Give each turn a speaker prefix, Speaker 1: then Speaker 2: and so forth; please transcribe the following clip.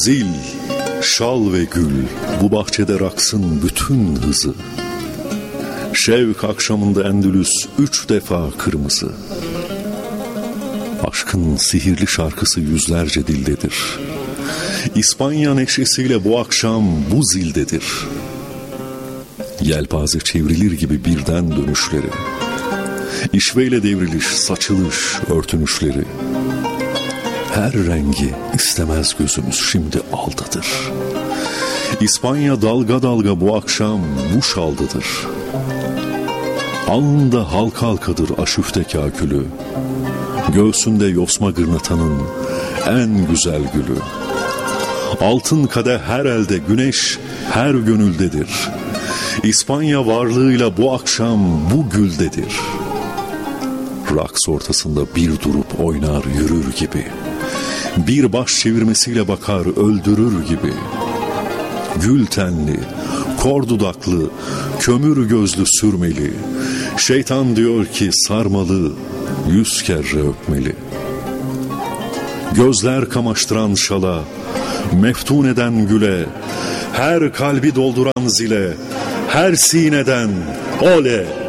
Speaker 1: zil, şal ve gül, bu bahçede raksın bütün hızı. Şevk akşamında Endülüs 3 defa kırmızı. Aşkın sihirli şarkısı yüzlerce dildedir. İspanya neşesiyle bu akşam bu zildedir. Yelpaze çevrilir gibi birden dönüşleri, İşveyle devriliş, saçılış, örtünüşleri. Her rengi istemez gözümüz şimdi aldadır. İspanya dalga dalga bu akşam bu şaldadır. Alnında halka halkadır aşüfte kâkülü. Göğsünde yosma gırnatanın en güzel gülü. Altın kadeh her elde, güneş her gönüldedir. İspanya varlığıyla bu akşam bu güldedir. Raks ortasında bir durup oynar yürür gibi. Bir baş çevirmesiyle bakar öldürür gibi. Gül tenli, kor dudaklı, kömür gözlü sürmeli. Şeytan diyor ki sarmalı, 100 kere öpmeli. Gözler kamaştıran şala, meftun eden güle, her kalbi dolduran zile, her sineden ole.